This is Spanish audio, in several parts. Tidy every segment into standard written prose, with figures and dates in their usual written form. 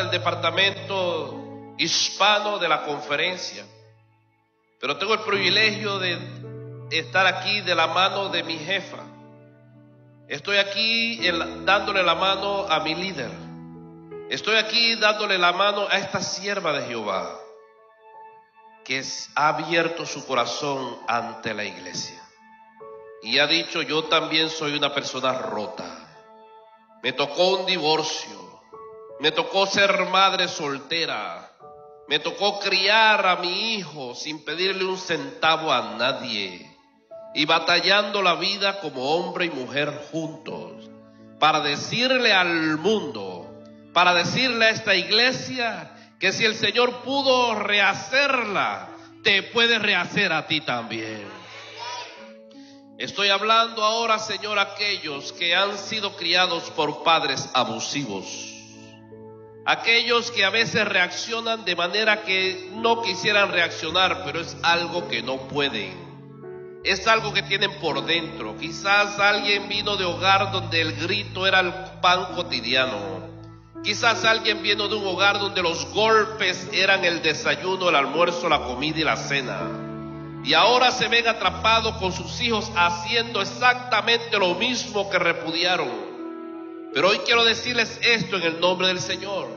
del departamento hispano de la conferencia, pero tengo el privilegio de estar aquí de la mano de mi jefa. Estoy aquí dándole la mano a mi líder. Estoy aquí dándole la mano a esta sierva de Jehová que ha abierto su corazón ante la iglesia y ha dicho: yo también soy una persona rota. Me tocó un divorcio, me tocó ser madre soltera, me tocó criar a mi hijo sin pedirle un centavo a nadie y batallando la vida como hombre y mujer juntos para decirle al mundo, para decirle a esta iglesia que si el Señor pudo rehacerla, te puede rehacer a ti también. Estoy hablando ahora, Señor, a aquellos que han sido criados por padres abusivos, aquellos que a veces reaccionan de manera que no quisieran reaccionar, pero es algo que no pueden, es algo que tienen por dentro. Quizás alguien vino de hogar donde el grito era el pan cotidiano. Quizás alguien vino de un hogar donde los golpes eran el desayuno, el almuerzo, la comida y la cena. Y ahora se ven atrapados con sus hijos haciendo exactamente lo mismo que repudiaron. Pero hoy quiero decirles esto en el nombre del Señor.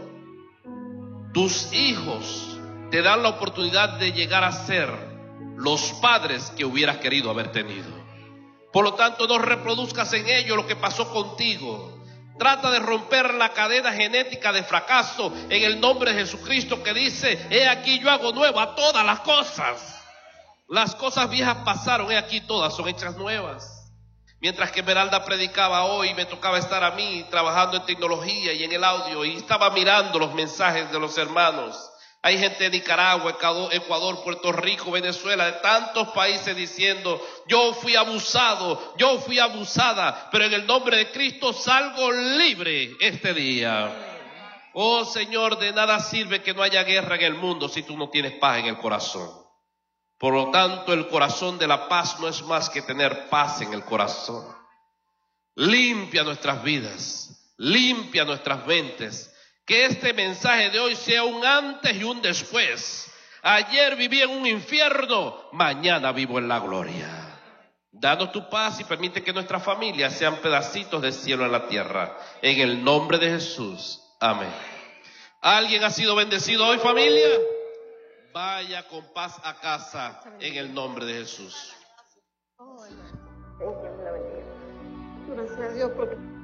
Tus hijos te dan la oportunidad de llegar a ser los padres que hubieras querido haber tenido. Por lo tanto, no reproduzcas en ellos lo que pasó contigo. Trata de romper la cadena genética de fracaso en el nombre de Jesucristo, que dice: he aquí yo hago nueva todas las cosas. Las cosas viejas pasaron, he aquí todas son hechas nuevas. Mientras que Esmeralda predicaba hoy, me tocaba estar a mí trabajando en tecnología y en el audio, y estaba mirando los mensajes de los hermanos. Hay gente de Nicaragua, Ecuador, Puerto Rico, Venezuela, de tantos países diciendo: yo fui abusado, yo fui abusada, pero en el nombre de Cristo salgo libre este día. Oh Señor, de nada sirve que no haya guerra en el mundo si tú no tienes paz en el corazón. Por lo tanto, el corazón de la paz no es más que tener paz en el corazón. Limpia nuestras vidas, limpia nuestras mentes. Que este mensaje de hoy sea un antes y un después. Ayer viví en un infierno, mañana vivo en la gloria. Danos tu paz y permite que nuestras familias sean pedacitos de cielo en la tierra. En el nombre de Jesús. Amén. ¿Alguien ha sido bendecido hoy, familia? Vaya con paz a casa en el nombre de Jesús. Gracias a Dios porque